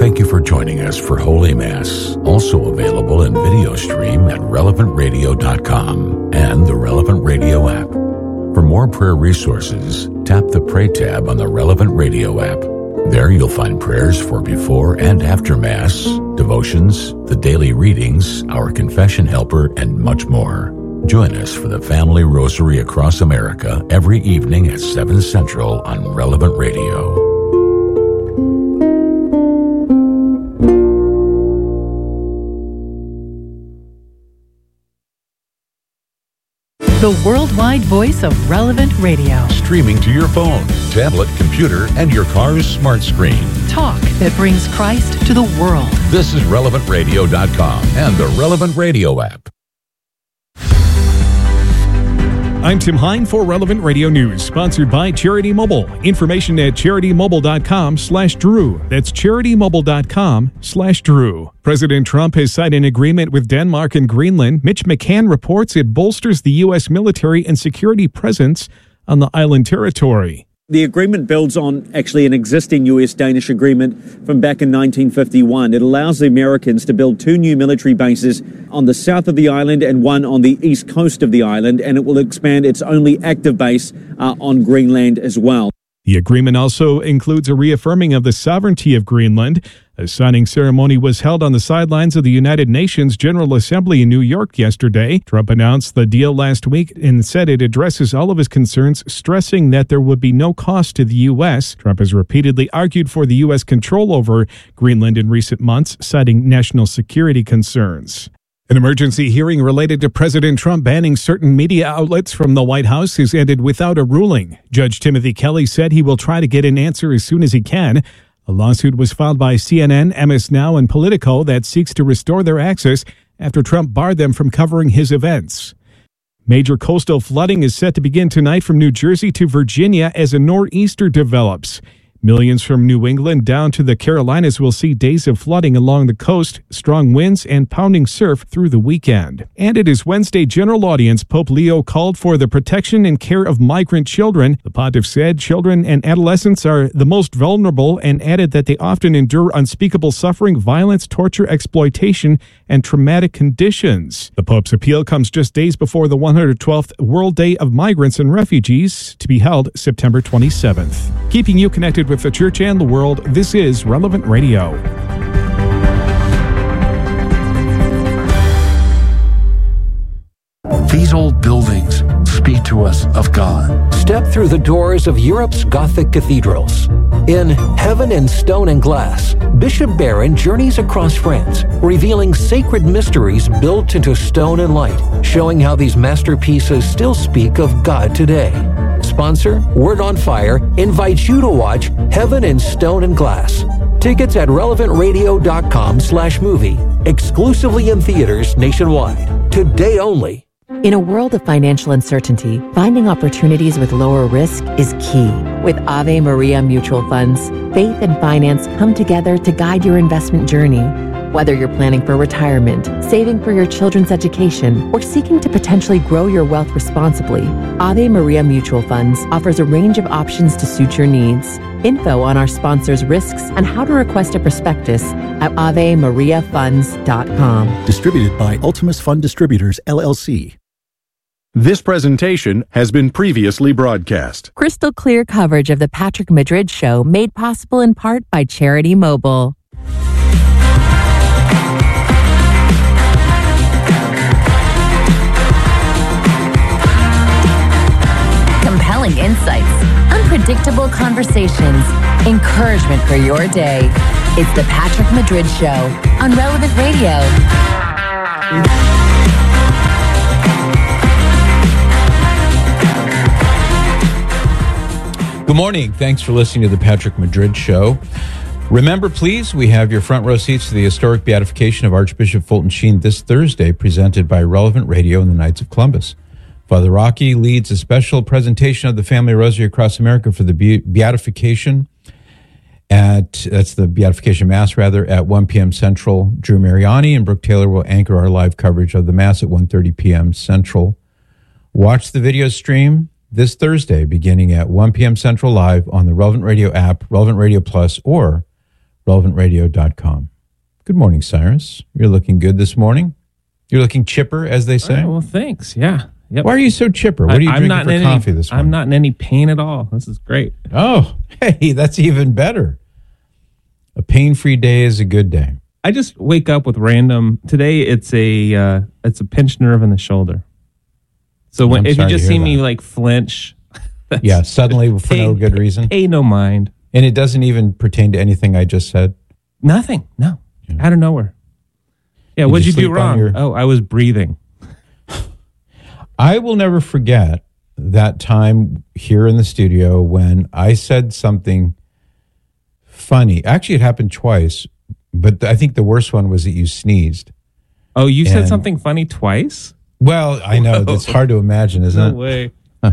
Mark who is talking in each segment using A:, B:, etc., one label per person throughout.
A: Thank you for joining us for Holy Mass, also available in video stream at relevantradio.com and the Relevant Radio app. For more prayer resources, tap the Pray tab on the Relevant Radio app. There you'll find prayers for before and after Mass, devotions, the daily readings, our confession helper, and much more. Join us for the Family Rosary across America every evening at 7 Central on Relevant Radio.
B: The worldwide voice of Relevant Radio.
A: Streaming to your phone, tablet, computer, and your car's smart screen.
B: Talk that brings Christ to the world.
A: This is relevantradio.com and the Relevant Radio app.
C: I'm Tim Hine for Relevant Radio News, sponsored by Charity Mobile. Information at CharityMobile.com/Drew. That's CharityMobile.com/Drew. President Trump has signed an agreement with Denmark and Greenland. Mitch McCann reports it bolsters the U.S. military and security presence on the island territory.
D: The agreement builds on actually an existing U.S.-Danish agreement from back in 1951. It allows the Americans to build 2 new military bases on the south of the island and one on the east coast of the island, and it will expand its only active base on Greenland as well.
C: The agreement also includes a reaffirming of the sovereignty of Greenland. A signing ceremony was held on the sidelines of the United Nations General Assembly in New York yesterday. Trump announced the deal last week and said it addresses all of his concerns, stressing that there would be no cost to the U.S. Trump has repeatedly argued for the U.S. control over Greenland in recent months, citing national security concerns. An emergency hearing related to President Trump banning certain media outlets from the White House has ended without a ruling. Judge Timothy Kelly said he will try to get an answer as soon as he can. A lawsuit was filed by CNN, MS Now, and Politico that seeks to restore their access after Trump barred them from covering his events. Major coastal flooding is set to begin tonight from New Jersey to Virginia as a nor'easter develops. Millions from New England down to the Carolinas will see days of flooding along the coast, strong winds, and pounding surf through the weekend. And at his Wednesday general audience, Pope Leo called for the protection and care of migrant children. The pontiff said children and adolescents are the most vulnerable and added that they often endure unspeakable suffering, violence, torture, exploitation, and traumatic conditions. The Pope's appeal comes just days before the 112th World Day of Migrants and Refugees, to be held September 27th. Keeping you connected with the church and the world, this is Relevant Radio.
E: These old buildings speak to us of God.
F: Step through the doors of Europe's Gothic cathedrals. In Heaven in Stone and Glass, Bishop Barron journeys across France, revealing sacred mysteries built into stone and light, showing how these masterpieces still speak of God today. Sponsor, Word on Fire, invites you to watch Heaven in Stone and Glass. Tickets at relevantradio.com/movie. Exclusively in theaters nationwide. Today only.
G: In a world of financial uncertainty, finding opportunities with lower risk is key. With Ave Maria Mutual Funds, faith and finance come together to guide your investment journey. Whether you're planning for retirement, saving for your children's education, or seeking to potentially grow your wealth responsibly, Ave Maria Mutual Funds offers a range of options to suit your needs. Info on our sponsors' risks and how to request a prospectus at AveMariaFunds.com.
H: Distributed by Ultimus Fund Distributors, LLC.
I: This presentation has been previously broadcast.
G: Crystal clear coverage of the Patrick Madrid Show made possible in part by Charity Mobile.
J: Compelling insights, unpredictable conversations, encouragement for your day. It's the Patrick Madrid Show on Relevant Radio.
K: Good morning. Thanks for listening to the Patrick Madrid Show. Remember, please, we have your front row seats to the historic beatification of Archbishop Fulton Sheen this Thursday, presented by Relevant Radio and the Knights of Columbus. Father Rocky leads a special presentation of the Family Rosary across America for the beatification that's the beatification mass at 1 p.m. Central. Drew Mariani and Brooke Taylor will anchor our live coverage of the mass at 1:30 p.m. Central. Watch the video stream this Thursday beginning at 1 p.m. Central live on the Relevant Radio app, Relevant Radio Plus, or relevantradio.com. Good morning, Cyrus. You're looking good this morning. You're looking chipper, as they say.
L: Right, well, thanks. Yeah. Yep.
K: Why are you so chipper? What are you drinking for coffee this morning?
L: I'm not in any pain at all. This is great.
K: Oh, hey, that's even better. A pain-free day is a good day.
L: I just wake up with random. Today, it's a pinched nerve in the shoulder. So if you just see me like flinch,
K: suddenly for no good reason.
L: Pay no mind.
K: And it doesn't even pertain to anything I just said.
L: Nothing. No. Yeah. Out of nowhere. Yeah. What'd you do wrong? I was breathing.
K: I will never forget that time here in the studio when I said something funny. Actually, it happened twice, but I think the worst one was that you sneezed.
L: Oh, you said something funny twice?
K: Well, I know. That's hard to imagine, isn't it?
L: No way.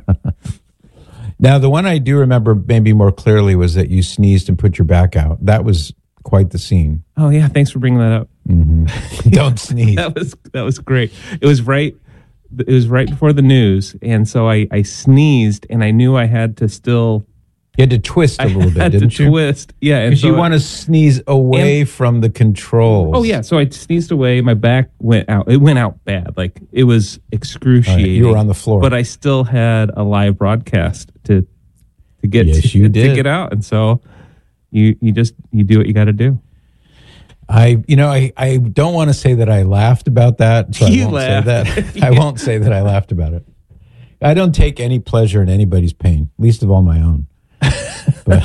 K: Now, the one I do remember maybe more clearly was that you sneezed and put your back out. That was quite the scene.
L: Oh, yeah. Thanks for bringing that up.
K: Mm-hmm. Don't sneeze.
L: That was great. It was right before the news, and so I sneezed, and I knew I had to still.
K: You had to twist a little bit, didn't you?
L: Twist, yeah.
K: Because you want to sneeze away from the controls.
L: Oh yeah, so I sneezed away. My back went out. It went out bad. Like it was excruciating.
K: Right, you were on the floor,
L: but I still had a live broadcast to get
K: to
L: get out, and so you do what you got to do.
K: I don't want to say that I laughed about that, so I won't say that. I won't say that I laughed about it. I don't take any pleasure in anybody's pain, least of all my own. But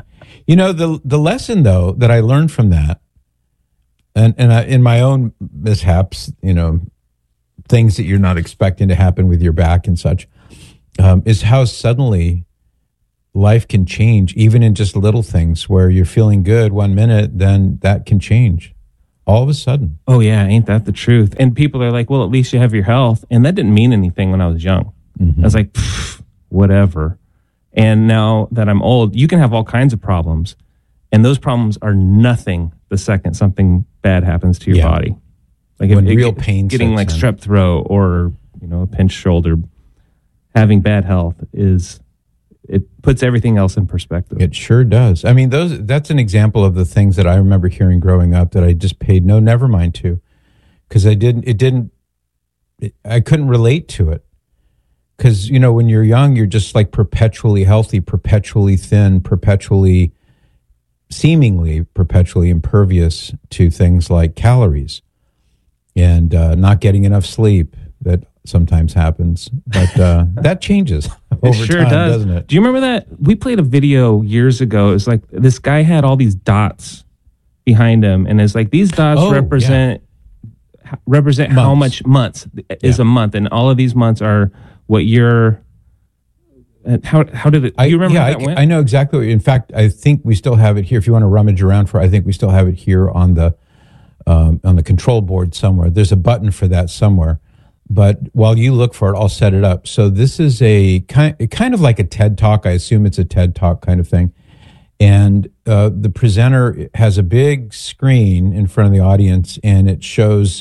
K: the lesson though that I learned from that, and in my own mishaps, things that you're not expecting to happen with your back and such, is how suddenly life can change, even in just little things where you're feeling good 1 minute, then that can change all of a sudden.
L: Oh yeah, ain't that the truth? And people are like, well, at least you have your health. And that didn't mean anything when I was young. Mm-hmm. I was like, whatever. And now that I'm old, you can have all kinds of problems. And those problems are nothing the second something bad happens to your body. Like
K: when real pain
L: getting like strep throat or, a pinched shoulder, having bad health it puts everything else in perspective.
K: It sure does. I mean, that's an example of the things that I remember hearing growing up that I just paid no never mind to, because I couldn't relate to it. Because, when you're young, you're just like perpetually healthy, perpetually thin, seemingly perpetually impervious to things like calories and not getting enough sleep. That sometimes happens, but that changes over time, doesn't it?
L: Do you remember that? We played a video years ago. It was like this guy had all these dots behind him, and it's like these dots represent months. How much months is a month, and all of these months are what you're. How did it? Do you remember how that went?
K: I know exactly. In fact, I think we still have it here. If you want to rummage around I think we still have it here on the control board somewhere. There's a button for that somewhere. But while you look for it, I'll set it up. So this is a kind of like a TED Talk. I assume it's a TED Talk kind of thing. And the presenter has a big screen in front of the audience, and it shows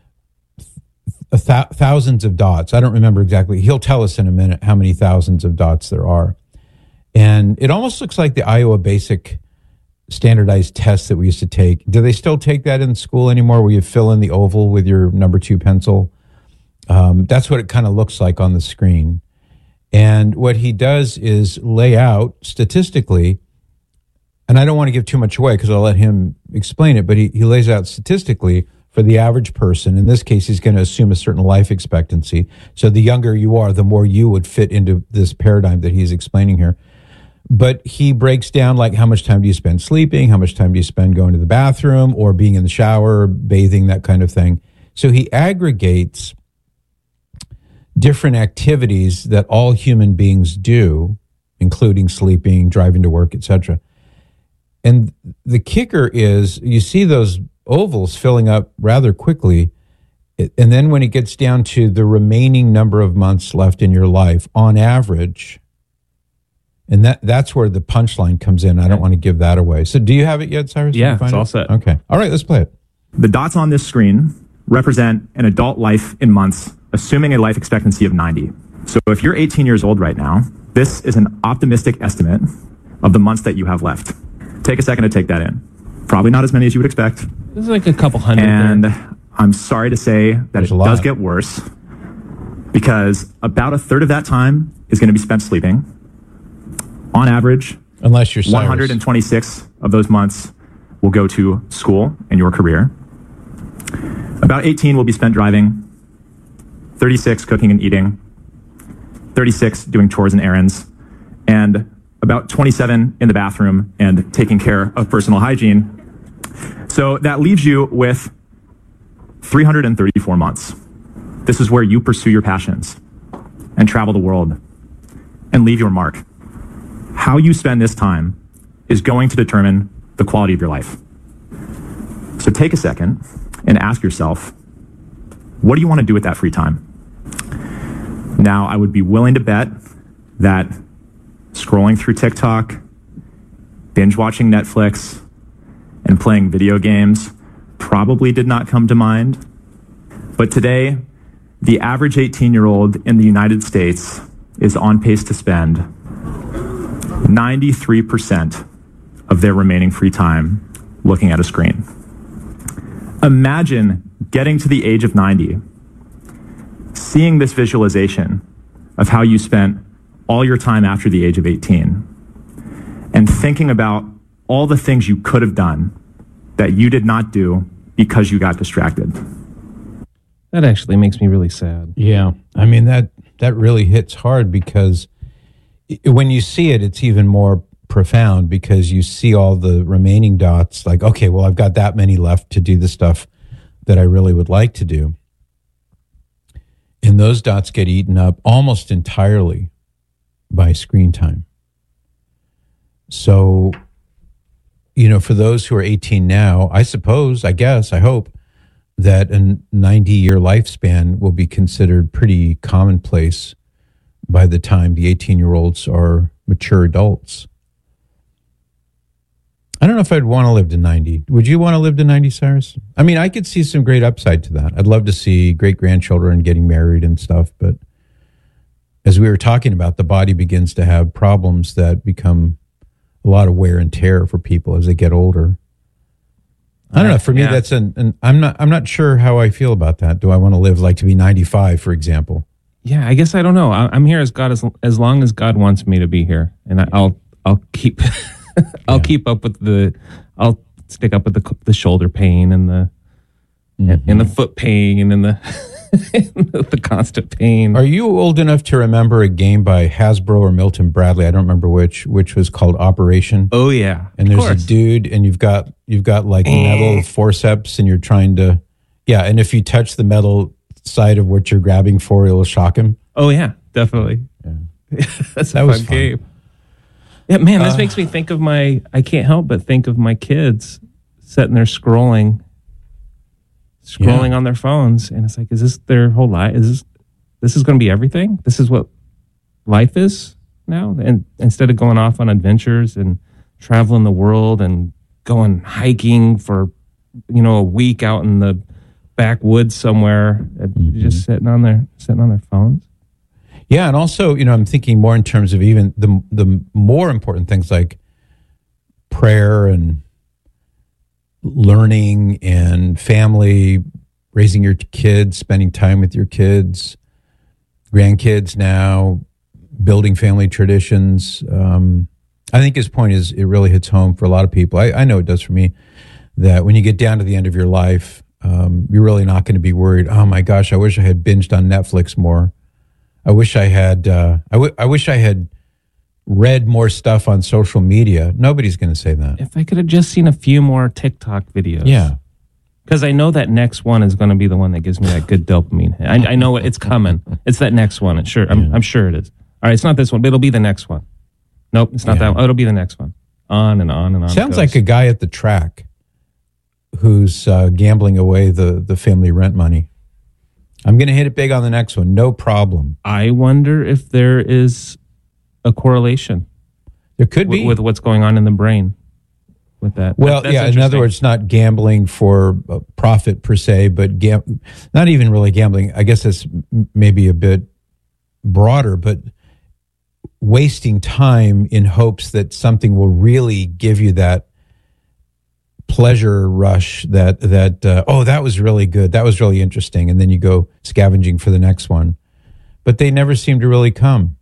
K: thousands of dots. I don't remember exactly. He'll tell us in a minute how many thousands of dots there are. And it almost looks like the Iowa Basic standardized test that we used to take. Do they still take that in school anymore, where you fill in the oval with your number 2 pencil? That's what it kind of looks like on the screen. And what he does is lay out statistically, and I don't want to give too much away because I'll let him explain it, but he lays out statistically for the average person. In this case, he's going to assume a certain life expectancy. So the younger you are, the more you would fit into this paradigm that he's explaining here. But he breaks down like how much time do you spend sleeping, how much time do you spend going to the bathroom or being in the shower, bathing, that kind of thing. So he aggregates different activities that all human beings do, including sleeping, driving to work, etc. And the kicker is you see those ovals filling up rather quickly. And then when it gets down to the remaining number of months left in your life, on average, and that's where the punchline comes in. I don't want to give that away. So do you have it yet, Cyrus?
L: Yeah, it's all set.
K: Okay. All right, let's play it.
M: The dots on this screen represent an adult life in months, assuming a life expectancy of 90. So if you're 18 years old right now, this is an optimistic estimate of the months that you have left. Take a second to take that in. Probably not as many as you would expect.
L: There's like a couple hundred.
M: And
L: there.
M: I'm sorry to say that it does get worse, because about a third of that time is going to be spent sleeping. On average,
K: unless you're Cyrus.
M: 126 of those months will go to school and your career. About 18 will be spent driving, 36 cooking and eating, 36 doing chores and errands, and about 27 in the bathroom and taking care of personal hygiene. So that leaves you with 334 months. This is where you pursue your passions and travel the world and leave your mark. How you spend this time is going to determine the quality of your life. So take a second and ask yourself, what do you want to do with that free time? Now, I would be willing to bet that scrolling through TikTok, binge watching Netflix, and playing video games probably did not come to mind. But today, the average 18-year-old in the United States is on pace to spend 93% of their remaining free time looking at a screen. Imagine getting to the age of 90, seeing this visualization of how you spent all your time after the age of 18, and thinking about all the things you could have done that you did not do because you got distracted.
L: That actually makes me really sad.
K: Yeah. I mean, that really hits hard, because when you see it, it's even more profound, because you see all the remaining dots, like, okay, well, I've got that many left to do the stuff that I really would like to do. And those dots get eaten up almost entirely by screen time. So, you know, for those who are 18 now, I hope that a 90-year lifespan will be considered pretty commonplace by the time the 18-year-olds are mature adults. I don't know if I'd want to live to 90. Would you want to live to 90, Cyrus? I mean, I could see some great upside to that. I'd love to see great-grandchildren getting married and stuff, but as we were talking about, the body begins to have problems that become a lot of wear and tear for people as they get older. I don't know. For me, that's I'm not sure how I feel about that. Do I want to live like to be 95, for example?
L: Yeah, I guess I don't know. I'm here as as long as God wants me to be here, and I'll keep keep up with I'll stick up with the shoulder pain and the and the foot pain and the constant pain.
K: Are you old enough to remember a game by Hasbro or Milton Bradley? I don't remember which was called Operation.
L: Oh yeah,
K: and there's a dude, and you've got like metal forceps, and you're trying to and if you touch the metal side of what you're grabbing for, it'll shock him.
L: Oh yeah, definitely. Yeah. That's a fun game. Yeah, man, this makes me think of I can't help but think of my kids sitting there scrolling on their phones, and it's like, is this their whole life? This is going to be everything? This is what life is now? And instead of going off on adventures and traveling the world and going hiking for, a week out in the backwoods somewhere, just sitting on their phones.
K: Yeah, and also, I'm thinking more in terms of even the more important things like prayer and learning and family, raising your kids, spending time with your kids, grandkids now, building family traditions. I think his point is, it really hits home for a lot of people. I know it does for me, that when you get down to the end of your life, you're really not going to be worried, oh my gosh, I wish I had binged on Netflix more. I wish I had I wish I had read more stuff on social media. Nobody's going to say that.
L: If I could have just seen a few more TikTok videos.
K: Yeah.
L: Because I know that next one is going to be the one that gives me that good dopamine. I know it's coming. It's that next one. I'm sure it is. All right, it's not this one, but it'll be the next one. Nope, it's not that one. Oh, it'll be the next one. On and on and on.
K: Sounds like a guy at the track who's gambling away the family rent money. I'm going to hit it big on the next one. No problem.
L: I wonder if there is a correlation.
K: There could be.
L: With what's going on in the brain with that.
K: Well, in other words, not gambling for profit per se, but not even really gambling. I guess it's maybe a bit broader, but wasting time in hopes that something will really give you that pleasure rush that was really good. That was really interesting. And then you go scavenging for the next one. But they never seem to really come.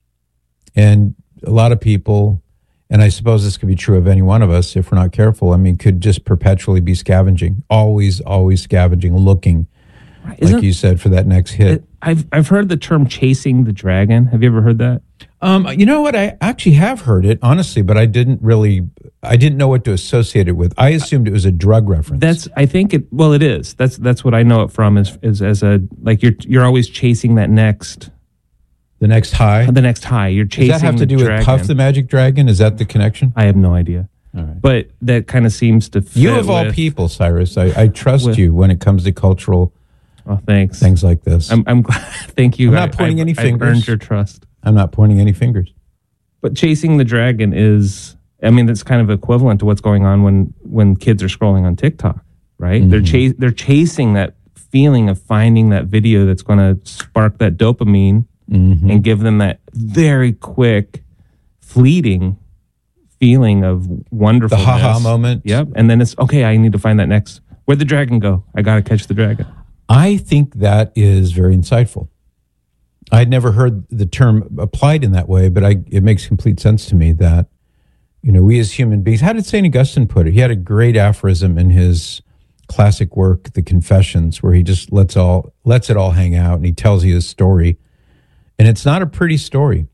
K: And a lot of people, and I suppose this could be true of any one of us if we're not careful, I mean, could just perpetually be scavenging, always scavenging, looking, like you said, for that next hit.
L: I've heard the term chasing the dragon. Have you ever heard that?
K: You know what? I actually have heard it, honestly, but I didn't know what to associate it with. I assumed it was a drug reference.
L: It is. That's what I know it from is as a, like you're always chasing that next.
K: The next high?
L: The next high. You're chasing the
K: dragon. Does that have to do with Puff the Magic Dragon? Is that the connection?
L: I have no idea.
K: All right.
L: But that kind of seems to fit.
K: You of all people, Cyrus, I trust you when it comes to cultural
L: thanks.
K: Things like this.
L: I'm glad. Thank you.
K: I'm not pointing any fingers.
L: I've earned your trust.
K: I'm not pointing any fingers.
L: But chasing the dragon is, I mean, that's kind of equivalent to what's going on when kids are scrolling on TikTok, right? Mm-hmm. They're chasing that feeling of finding that video that's going to spark that dopamine and give them that very quick, fleeting feeling of wonderfulness.
K: The ha-ha moment.
L: Yep. And then it's, okay, I need to find that next. Where'd the dragon go? I got to catch the dragon.
K: I think that is very insightful. I'd never heard the term applied in that way, but it makes complete sense to me that, we as human beings, how did St. Augustine put it? He had a great aphorism in his classic work, The Confessions, where he just lets it all hang out, and he tells you his story. And it's not a pretty story.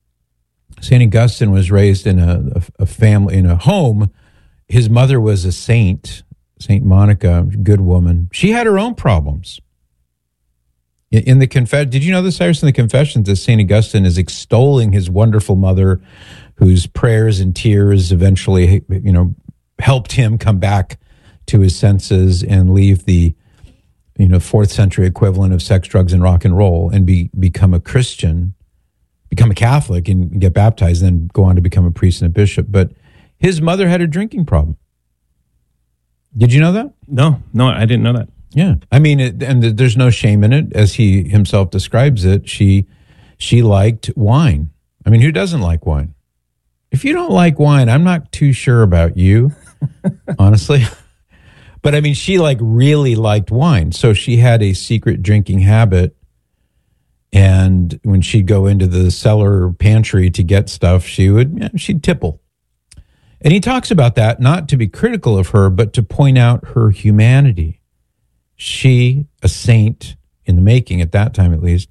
K: St. Augustine was raised in a family, in a home. His mother was a saint, St. Monica, good woman. She had her own problems. In the did you know this, Cyrus? In the Confessions, that St. Augustine is extolling his wonderful mother, whose prayers and tears eventually, helped him come back to his senses and leave the, 4th century equivalent of sex, drugs, and rock and roll, and become a Christian, become a Catholic, and get baptized, and then go on to become a priest and a bishop. But his mother had a drinking problem. Did you know that?
L: No, I didn't know that.
K: Yeah. I mean, and there's no shame in it. As he himself describes it, she liked wine. I mean, who doesn't like wine? If you don't like wine, I'm not too sure about you, honestly. But I mean, she really liked wine. So she had a secret drinking habit. And when she'd go into the cellar pantry to get stuff, she'd tipple. And he talks about that, not to be critical of her, but to point out her humanity. She, a saint in the making at that time at least,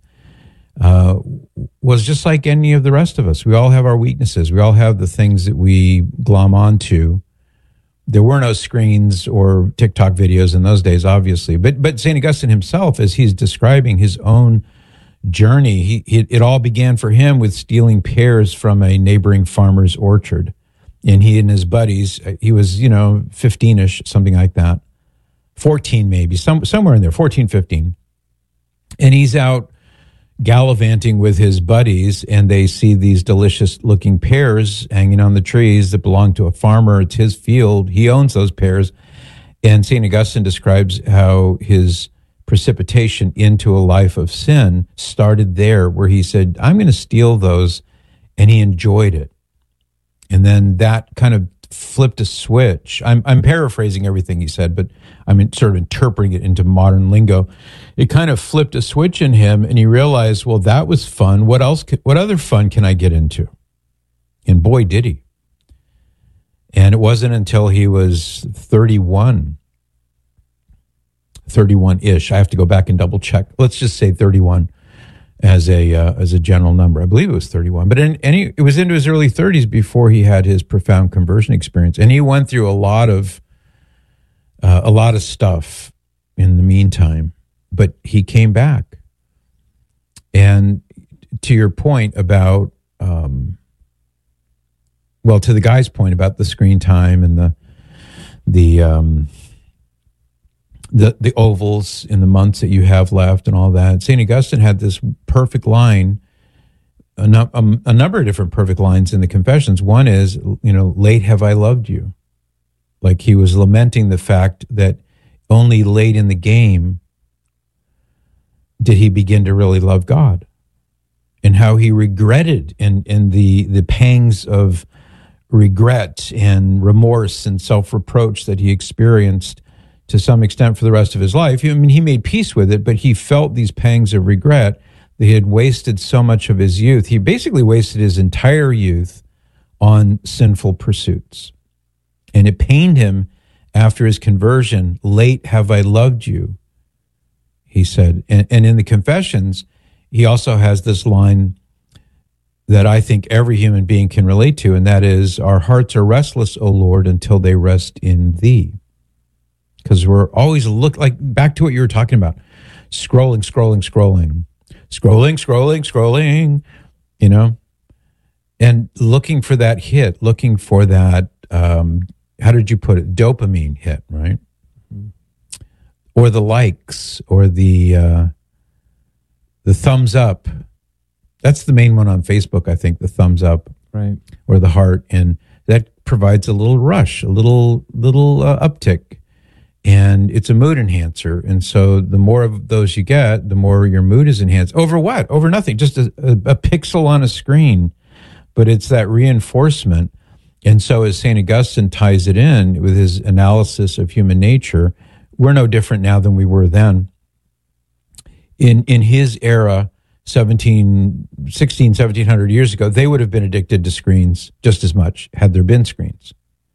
K: was just like any of the rest of us. We all have our weaknesses. We all have the things that we glom onto. There were no screens or TikTok videos in those days, obviously. But St. Augustine himself, as he's describing his own journey, it all began for him with stealing pears from a neighboring farmer's orchard. And he and his buddies, he was, 15-ish, something like that. 14 maybe, somewhere in there, 14, 15. And he's out gallivanting with his buddies, and they see these delicious-looking pears hanging on the trees that belong to a farmer. It's his field. He owns those pears. And St. Augustine describes how his precipitation into a life of sin started there, where he said, I'm going to steal those, and he enjoyed it. And then that kind of flipped a switch. I'm paraphrasing everything he said, but I'm sort of interpreting it into modern lingo. It kind of flipped a switch in him, and he realized, well, that was fun. What other fun can I get into? And boy, did he. And it wasn't until he was 31-ish. I have to go back and double check. Let's just say 31 as a general number. I believe it was 31, but it was into his early 30s before he had his profound conversion experience. And he went through a lot of stuff in the meantime, but he came back. And to your point about, to the guy's point about the screen time and the ovals in the months that you have left and all that. St. Augustine had this perfect line, a number of different perfect lines in the Confessions. One is, late have I loved you. Like he was lamenting the fact that only late in the game did he begin to really love God, and how he regretted in the pangs of regret and remorse and self-reproach that he experienced to some extent for the rest of his life. I mean, he made peace with it, but he felt these pangs of regret that he had wasted so much of his youth. He basically wasted his entire youth on sinful pursuits. And it pained him after his conversion. Late have I loved you, he said. And in the Confessions, he also has this line that I think every human being can relate to, and that is, our hearts are restless, O Lord, until they rest in thee. Because we're always back to what you were talking about, scrolling, you know, and looking for that hit, looking for that, how did you put it, dopamine hit, right? Or the likes, or the thumbs up. That's the main one on Facebook, I think, the thumbs up,
L: right,
K: or the heart, and that provides a little rush, a little uptick. And it's a mood enhancer. And so the more of those you get, the more your mood is enhanced. Over what? Over nothing. Just a pixel on a screen. But it's that reinforcement. And so as St. Augustine ties it in with his analysis of human nature, we're no different now than we were then. In his era, 1700 years ago, they would have been addicted to screens just as much had there been screens.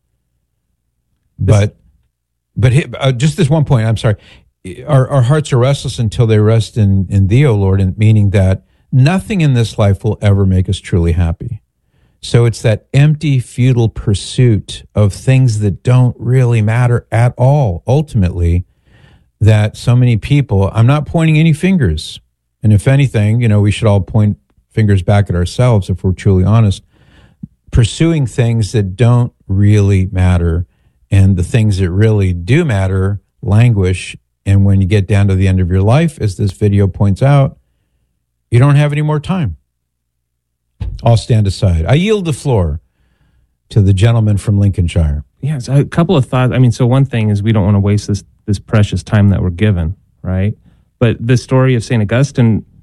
K: But just this one point, I'm sorry. Our hearts are restless until they rest in thee, O Lord, and meaning that nothing in this life will ever make us truly happy. So it's that empty, futile pursuit of things that don't really matter at all, ultimately, that so many people, I'm not pointing any fingers. And if anything, you know, we should all point fingers back at ourselves if we're truly honest, pursuing things that don't really matter. And the things that really do matter languish. And when you get down to the end of your life, as this video points out, you don't have any more time. I'll stand aside. I yield the floor to the gentleman from Lincolnshire.
L: Yeah, so a couple of thoughts. I mean, so one thing is we don't want to waste this precious time that we're given, right? But the story of St. Augustine